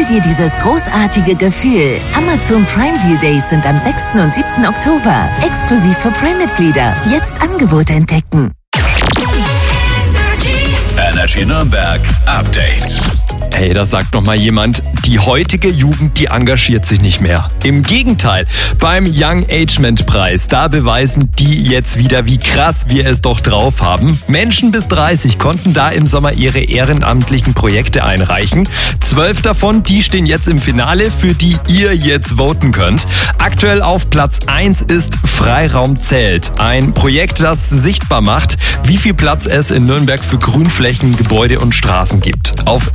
dir dieses großartige Gefühl. Amazon Prime Deal Days sind am 6. und 7. Oktober. Exklusiv für Prime-Mitglieder. Jetzt Angebote entdecken. Energy Nürnberg Update. Hey, da sagt noch mal jemand, die heutige Jugend, die engagiert sich nicht mehr. Im Gegenteil, beim Young Agement Preis, da beweisen die jetzt wieder, wie krass wir es doch drauf haben. Menschen bis 30 konnten da im Sommer ihre ehrenamtlichen Projekte einreichen. 12 davon, die stehen jetzt im Finale, für die ihr jetzt voten könnt. Aktuell auf Platz 1 ist Freiraum zählt. Ein Projekt, das sichtbar macht, wie viel Platz es in Nürnberg für Grünflächen, Gebäude und Straßen gibt. Auf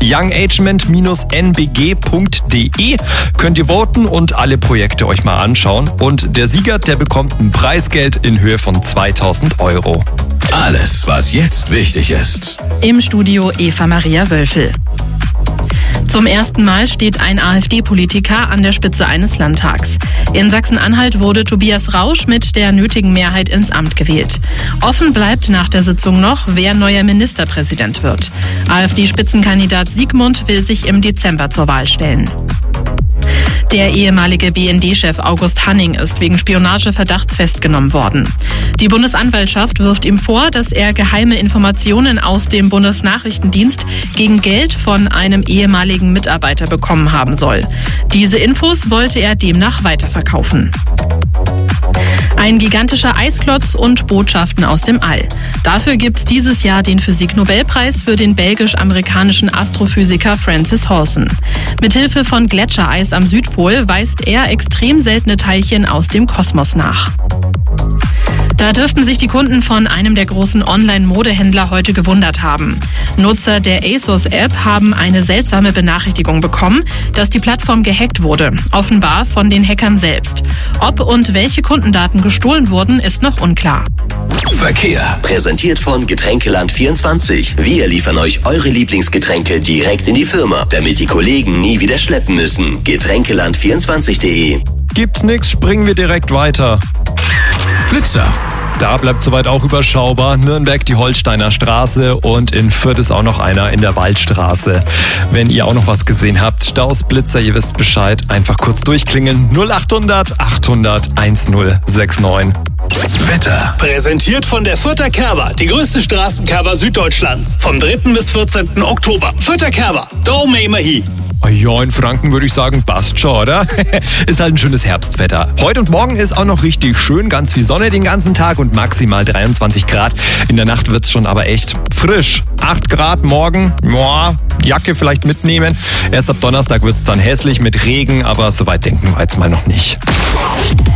youngagement-nbg.de könnt ihr voten und alle Projekte euch mal anschauen. Und der Sieger, der bekommt ein Preisgeld in Höhe von 2.000 €. Alles, was jetzt wichtig ist. Im Studio Eva Maria Wölfel. Zum ersten Mal steht ein AfD-Politiker an der Spitze eines Landtags. In Sachsen-Anhalt wurde Tobias Rausch mit der nötigen Mehrheit ins Amt gewählt. Offen bleibt nach der Sitzung noch, wer neuer Ministerpräsident wird. AfD-Spitzenkandidat Siegmund will sich im Dezember zur Wahl stellen. Der ehemalige BND-Chef August Hanning ist wegen Spionageverdachts festgenommen worden. Die Bundesanwaltschaft wirft ihm vor, dass er geheime Informationen aus dem Bundesnachrichtendienst gegen Geld von einem ehemaligen Mitarbeiter bekommen haben soll. Diese Infos wollte er demnach weiterverkaufen. Ein gigantischer Eisklotz und Botschaften aus dem All. Dafür gibt's dieses Jahr den Physik-Nobelpreis für den belgisch-amerikanischen Astrophysiker Francis Hawson. Mithilfe von Gletschereis am Südpol weist er extrem seltene Teilchen aus dem Kosmos nach. Da dürften sich die Kunden von einem der großen Online-Modehändler heute gewundert haben. Nutzer der ASOS-App haben eine seltsame Benachrichtigung bekommen, dass die Plattform gehackt wurde, offenbar von den Hackern selbst. Ob und welche Kundendaten gestohlen wurden, ist noch unklar. Verkehr. Präsentiert von Getränkeland24. Wir liefern euch eure Lieblingsgetränke direkt in die Firma, damit die Kollegen nie wieder schleppen müssen. Getränkeland24.de. Gibt's nix, springen wir direkt weiter. Blitzer. Da bleibt soweit auch überschaubar. Nürnberg die Holsteiner Straße und in Fürth ist auch noch einer in der Waldstraße. Wenn ihr auch noch was gesehen habt, Staus, Blitzer, ihr wisst Bescheid, einfach kurz durchklingeln. 0800 800 1069. Wetter. Präsentiert von der Fürther Kerber, die größte Straßenkerber Süddeutschlands. Vom 3. bis 14. Oktober. Fürther Kerber, da may man hin. Ja, in Franken würde ich sagen, passt schon, oder? Ist halt ein schönes Herbstwetter. Heute und morgen ist auch noch richtig schön, ganz viel Sonne den ganzen Tag und maximal 23 Grad. In der Nacht wird's schon aber echt frisch. 8 Grad morgen, ja, Jacke vielleicht mitnehmen. Erst ab Donnerstag wird's dann hässlich mit Regen, aber soweit denken wir jetzt mal noch nicht.